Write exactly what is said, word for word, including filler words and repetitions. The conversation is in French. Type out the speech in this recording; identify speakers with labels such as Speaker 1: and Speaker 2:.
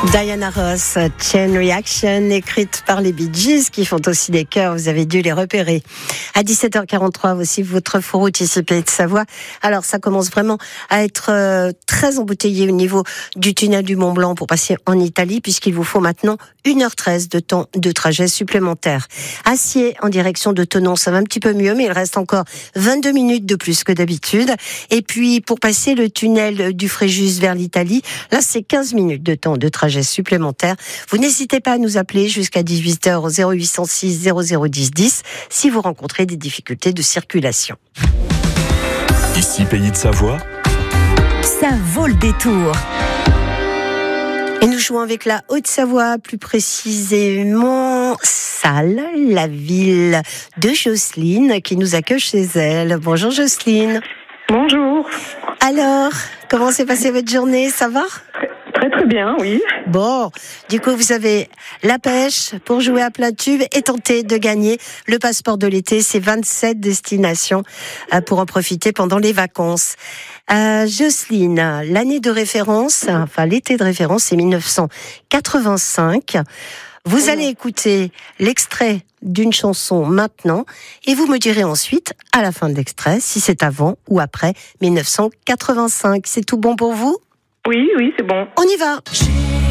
Speaker 1: Diana Ross, Chain Reaction, écrite par les Bee Gees, qui font aussi des chœurs, vous avez dû les repérer. À dix-sept heures quarante-trois, aussi votre foroute ici, Pays de Savoie. Alors, ça commence vraiment à être euh, très embouteillé au niveau du tunnel du Mont Blanc pour passer en Italie, puisqu'il vous faut maintenant une heure treize de temps de trajet supplémentaire. Acier, en direction de Thonon, ça va un petit peu mieux, mais il reste encore vingt-deux minutes de plus que d'habitude. Et puis, pour passer le tunnel du Fréjus vers l'Italie, là, c'est quinze minutes de temps de trajet supplémentaire. Vous n'hésitez pas à nous appeler jusqu'à dix-huit heures au zéro huit cent six zéro zéro dix dix si vous rencontrez des difficultés de circulation.
Speaker 2: Ici, Pays de Savoie.
Speaker 3: Ça vaut le détour.
Speaker 1: Et nous jouons avec la Haute-Savoie, plus précisément Salles, la ville de Jocelyne, qui nous accueille chez elle. Bonjour Jocelyne.
Speaker 4: Bonjour.
Speaker 1: Alors, comment s'est passée votre journée? Ça va?
Speaker 4: Très très bien, oui.
Speaker 1: Bon, du coup, vous avez la pêche pour jouer à plein tube et tenter de gagner le passeport de l'été. C'est vingt-sept destinations pour en profiter pendant les vacances. Euh, Jocelyne, l'année de référence, enfin l'été de référence, c'est mille neuf cent quatre-vingt-cinq. Vous allez écouter l'extrait d'une chanson maintenant et vous me direz ensuite, à la fin de l'extrait, si c'est avant ou après mille neuf cent quatre-vingt-cinq. C'est tout bon pour vous ?
Speaker 4: Oui, oui, c'est bon.
Speaker 1: On y va.